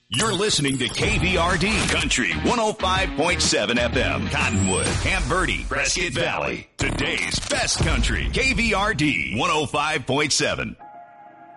You're listening to KVRD Country 105.7 FM, Cottonwood, Camp Verde, Prescott Valley. Today's best country, KVRD 105.7.